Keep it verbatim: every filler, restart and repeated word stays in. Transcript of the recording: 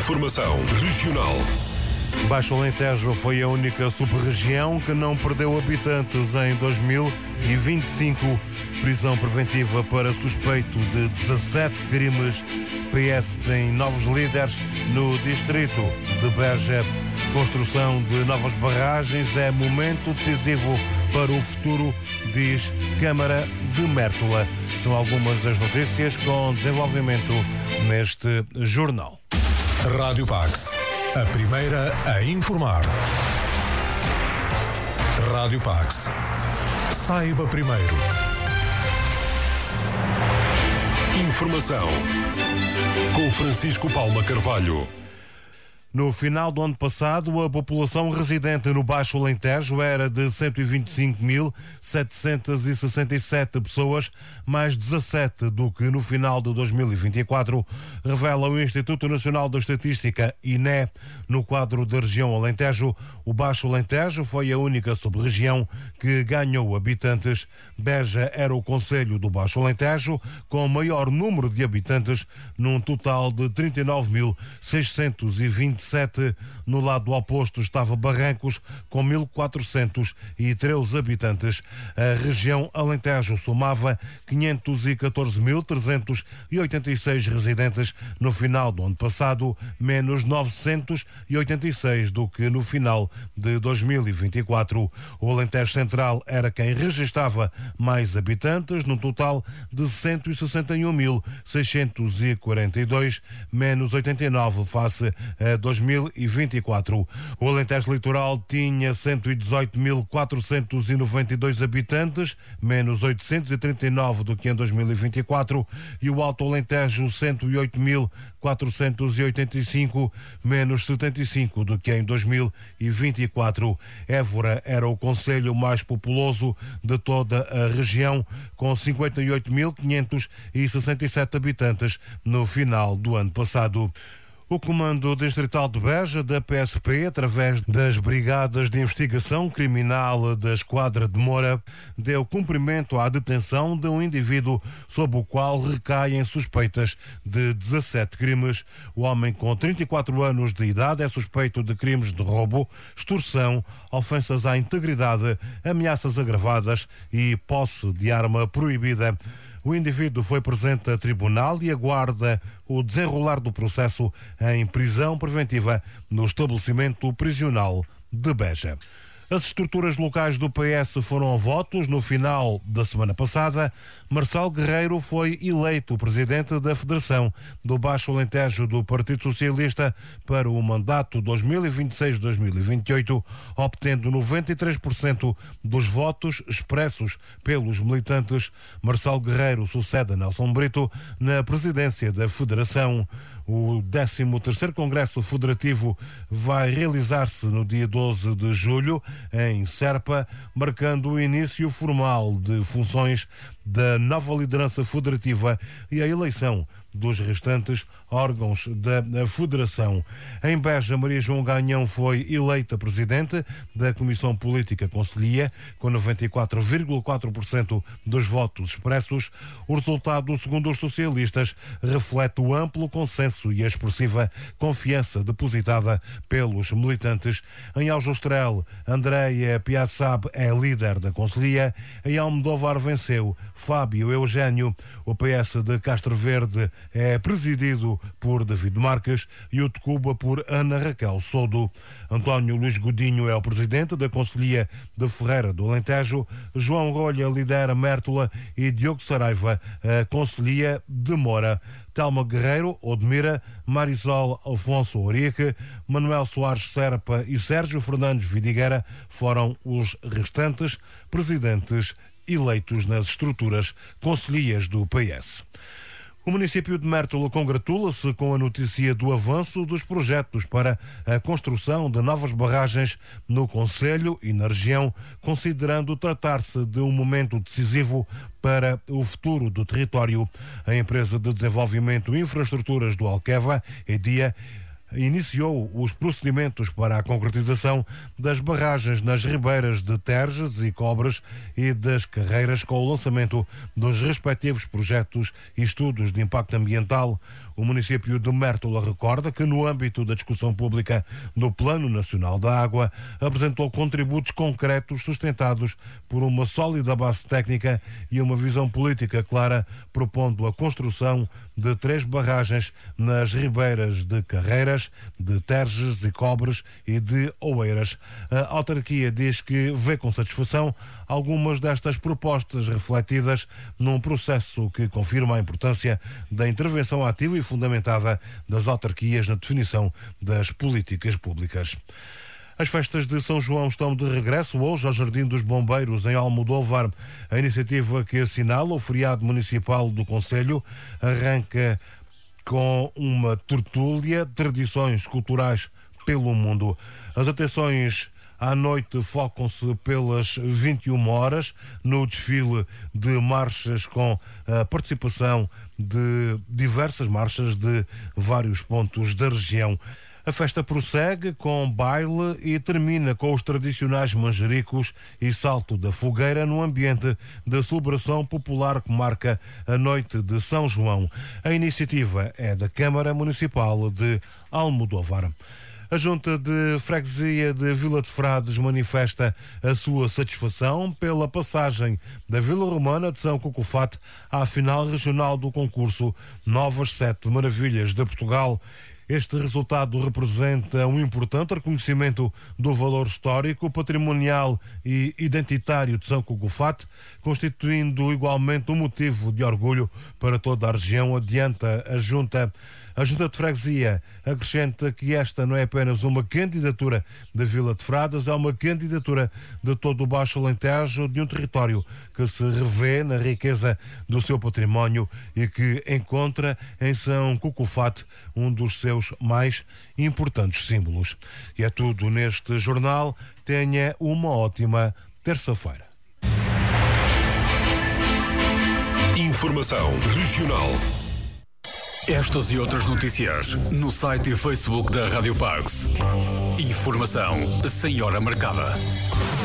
Informação regional. Baixo Alentejo foi a única sub-região que não perdeu habitantes em dois mil e vinte e cinco. Prisão preventiva para suspeito de dezassete crimes. P S tem novos líderes no distrito de Beja. Construção de novas barragens é momento decisivo para o futuro, diz Câmara de Mértola. São algumas das notícias com desenvolvimento neste jornal. Rádio Pax, a primeira a informar. Rádio Pax. Saiba primeiro. Informação com Francisco Palma Carvalho. No final do ano passado, a população residente no Baixo Alentejo era de cento e vinte e cinco mil setecentos e sessenta e sete pessoas, mais dezassete do que no final de dois mil e vinte e quatro, revela o Instituto Nacional da Estatística, I N E. No quadro da região Alentejo, o Baixo Alentejo foi a única sub-região que ganhou habitantes. Beja era o concelho do Baixo Alentejo com maior número de habitantes, num total de trinta e nove mil seiscentos e vinte e sete. No lado oposto estava Barrancos, com mil quatrocentos e treze habitantes. A região Alentejo somava quinhentos e catorze mil trezentos e oitenta e seis residentes no final do ano passado, menos novecentos e oitenta e seis do que no final de dois mil e vinte e quatro. O Alentejo Central era quem registava mais habitantes, num total de cento e sessenta e um mil seiscentos e quarenta e dois, menos oitenta e nove face a dois mil e vinte e quatro. O Alentejo Litoral tinha cento e dezoito mil quatrocentos e noventa e dois habitantes, menos oitocentos e trinta e nove do que em dois mil e vinte e quatro, e o Alto Alentejo cento e oito mil quatrocentos e oitenta e cinco, menos setenta e cinco do que em dois mil e vinte e quatro. Évora era o concelho mais populoso de toda a região, com cinquenta e oito mil quinhentos e sessenta e sete habitantes no final do ano passado. O Comando Distrital de Beja, da P S P, através das Brigadas de Investigação Criminal da Esquadra de Moura, deu cumprimento à detenção de um indivíduo sob o qual recaem suspeitas de dezassete crimes. O homem, com trinta e quatro anos de idade, é suspeito de crimes de roubo, extorsão, ofensas à integridade, ameaças agravadas e posse de arma proibida. O indivíduo foi presente a tribunal e aguarda o desenrolar do processo em prisão preventiva no estabelecimento prisional de Beja. As estruturas locais do P S foram a votos no final da semana passada. Marçal Guerreiro foi eleito presidente da Federação do Baixo Alentejo do Partido Socialista para o mandato dois mil e vinte e seis a dois mil e vinte e oito, obtendo noventa e três por cento dos votos expressos pelos militantes. Marçal Guerreiro sucede a Nelson Brito na presidência da Federação. O décimo terceiro Congresso Federativo vai realizar-se no dia doze de julho, em Serpa, marcando o início formal de funções da nova liderança federativa e a eleição dos restantes órgãos da Federação. Em Beja, Maria João Ganhão foi eleita presidente da Comissão Política Conselhia, com noventa e quatro vírgula quatro por cento dos votos expressos. O resultado, segundo os socialistas, reflete o amplo consenso e a expressiva confiança depositada pelos militantes. Em Aljustrel, Andréia Piaçab é líder da Conselhia. Em Almodóvar venceu Fábio Eugênio. O P S de Castro Verde é presidido por David Marques e o de Cuba por Ana Raquel Sodo. António Luís Godinho é o presidente da Conselhia de Ferreira do Alentejo. João Rolha lidera Mértola e Diogo Saraiva a Conselhia de Moura. Telma Guerreiro, Odmira, Marisol Afonso Orique, Manuel Soares Serpa e Sérgio Fernandes Vidigueira foram os restantes presidentes eleitos nas estruturas concelhias do P S. O município de Mértola congratula-se com a notícia do avanço dos projetos para a construção de novas barragens no concelho e na região, considerando tratar-se de um momento decisivo para o futuro do território. A empresa de desenvolvimento e infraestruturas do Alqueva, EDIA, iniciou os procedimentos para a concretização das barragens nas ribeiras de Terges e Cobras e das Carreiras, com o lançamento dos respectivos projetos e estudos de impacto ambiental. O município de Mértola recorda que, no âmbito da discussão pública do Plano Nacional da Água, apresentou contributos concretos sustentados por uma sólida base técnica e uma visão política clara, propondo a construção de três barragens nas ribeiras de Carreiras, de Terges e Cobres e de Oeiras. A autarquia diz que vê com satisfação algumas destas propostas refletidas num processo que confirma a importância da intervenção ativa e fundamentada das autarquias na definição das políticas públicas. As festas de São João estão de regresso hoje ao Jardim dos Bombeiros, em Almodóvar. A iniciativa que assinala o feriado municipal do concelho arranca com uma tertúlia, tradições culturais pelo mundo. As atenções à noite focam-se pelas vinte e uma horas no desfile de marchas com a participação de diversas marchas de vários pontos da região. A festa prossegue com baile e termina com os tradicionais manjericos e salto da fogueira no ambiente da celebração popular que marca a noite de São João. A iniciativa é da Câmara Municipal de Almodóvar. A Junta de Freguesia de Vila de Frades manifesta a sua satisfação pela passagem da Vila Romana de São Cucufate à final regional do concurso Novas Sete Maravilhas de Portugal. Este resultado representa um importante reconhecimento do valor histórico, patrimonial e identitário de São Cucufate, constituindo igualmente um motivo de orgulho para toda a região, adianta a Junta. A Junta de Freguesia acrescenta que esta não é apenas uma candidatura da Vila de Frades, é uma candidatura de todo o Baixo Alentejo, de um território que se revê na riqueza do seu património e que encontra em São Cucufate um dos seus mais importantes símbolos. E é tudo neste jornal. Tenha uma ótima terça-feira. Informação regional. Estas e outras notícias no site e Facebook da Rádio Pax. Informação sem hora marcada.